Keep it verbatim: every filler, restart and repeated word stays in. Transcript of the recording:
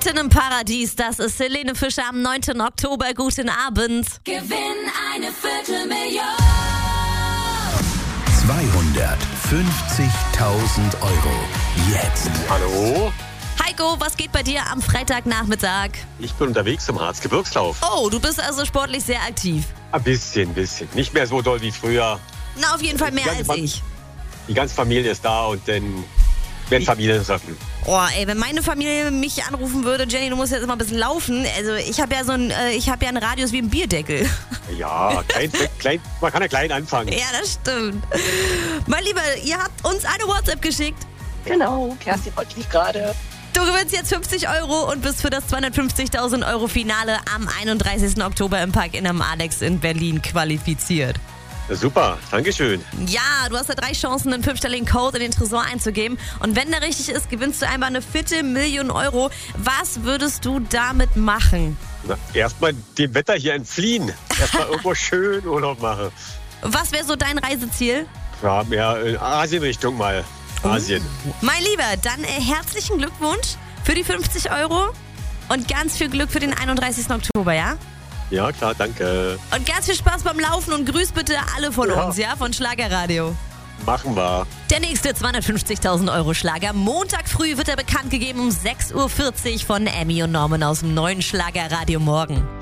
Mitten im Paradies, das ist Helene Fischer am neunten Oktober. Guten Abend. Gewinn eine Viertelmillion. zweihundertfünfzigtausend Euro. Jetzt. Hallo? Heiko, was geht bei dir am Freitagnachmittag? Ich bin unterwegs zum Harzgebirgslauf. Oh, du bist also sportlich sehr aktiv. Ein bisschen, bisschen. Nicht mehr so doll wie früher. Na, auf jeden Fall mehr Die als ganze ich. Die ganze Familie ist da und dann werden Familientreffen. Oh, ey, wenn meine Familie mich anrufen würde, Jenny, du musst jetzt immer ein bisschen laufen. Also ich habe ja so ein, äh, ich habe ja einen Radius wie ein Bierdeckel. Ja, klein, klein, man kann ja klein anfangen. Ja, das stimmt. Mein Lieber, ihr habt uns eine WhatsApp geschickt. Genau, Kerstin wollte ich gerade. Du gewinnst jetzt fünfzig Euro und bist für das zweihundertfünfzigtausend Euro Finale am einunddreißigsten Oktober im Park in am Alex in Berlin qualifiziert. Super, Dankeschön. Ja, du hast ja drei Chancen, einen fünfstelligen Code in den Tresor einzugeben. Und wenn der richtig ist, gewinnst du einmal eine Viertelmillion Euro. Was würdest du damit machen? Na, erstmal dem Wetter hier entfliehen. Erstmal irgendwo schön Urlaub machen. Was wäre so dein Reiseziel? Ja, mehr in Asien-Richtung mal. Asien. Mein Lieber, dann äh, herzlichen Glückwunsch für die fünfzig Euro und ganz viel Glück für den einunddreißigsten Oktober, ja? Ja, klar, danke. Und ganz viel Spaß beim Laufen und grüß bitte alle von Ja. uns, ja? Von Schlagerradio. Machen wir. Der nächste zweihundertfünfzigtausend Euro Schlager. Montag früh wird er bekannt gegeben um sechs Uhr vierzig von Emmy und Norman aus dem neuen Schlagerradio Morgen.